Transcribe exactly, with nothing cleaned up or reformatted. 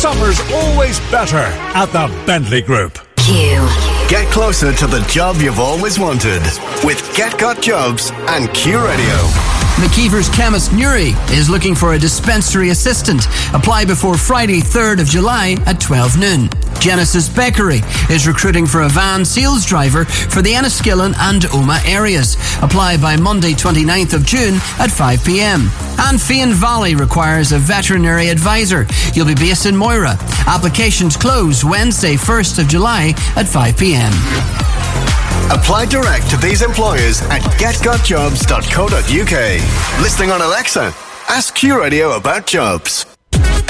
Summer's always better at the Bentley Group. Q. Get closer to the job you've always wanted with Get Got Jobs and Q Radio. McKeever's Chemist Newry is looking for a dispensary assistant. Apply before Friday, third of July at twelve noon. Genesis Bakery is recruiting for a van sales driver for the Enniskillen and Omagh areas. Apply by Monday, twenty-ninth of June at five p.m. And Fian Valley requires a veterinary advisor. You'll be based in Moira. Applications close Wednesday, first of July at five p.m. Apply direct to these employers at get got jobs dot co dot uk. Listening on Alexa? Ask Q Radio about jobs.